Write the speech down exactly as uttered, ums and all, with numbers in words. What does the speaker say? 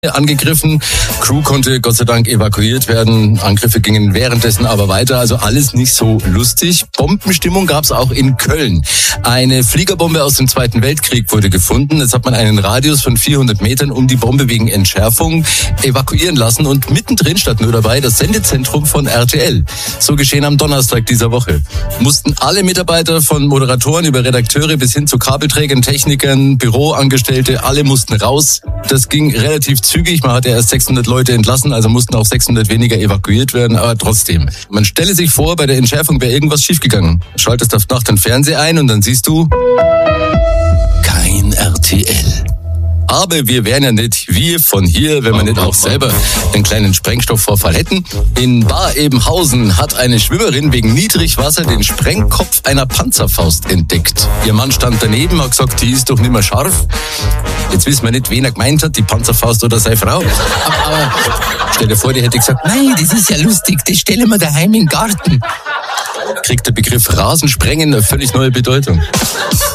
angegriffen. Crew konnte Gott sei Dank evakuiert werden. Angriffe gingen währenddessen aber weiter. Also alles nicht so lustig. Bombenstimmung gab es auch in Köln. Eine Fliegerbombe aus dem Zweiten Weltkrieg wurde gefunden. Jetzt hat man einen Radius von vierhundert Metern um die Bombe wegen Entschärfung evakuieren lassen. Und mittendrin stand nur dabei das Sendezentrum von R T L. So geschehen am Donnerstag dieser Woche. Mussten alle Mitarbeiter von Moderatoren über Redakteure bis hin zu Kabelträgern, Technikern, Büroangestellte, alle mussten raus. Das ging relativ zügig. Man hatte erst sechshundert Leute entlassen, also mussten auch sechshundert weniger evakuiert werden, aber trotzdem. Man stelle sich vor, bei der Entschärfung wäre irgendwas schiefgegangen. Schaltest auf Nacht den Fernseher ein und dann siehst du kein R T L. Aber wir wären ja nicht wir von hier, wenn wir nicht auch selber einen kleinen Sprengstoffvorfall hätten. In Bar-Ebenhausen hat eine Schwimmerin wegen Niedrigwasser den Sprengkopf einer Panzerfaust entdeckt. Ihr Mann stand daneben, hat gesagt, die ist doch nicht mehr scharf. Jetzt wissen wir nicht, wen er gemeint hat, die Panzerfaust oder seine Frau. Aber stell dir vor, die hätte gesagt, nein, das ist ja lustig, das stellen wir daheim in den Garten. Kriegt der Begriff Rasensprengen eine völlig neue Bedeutung.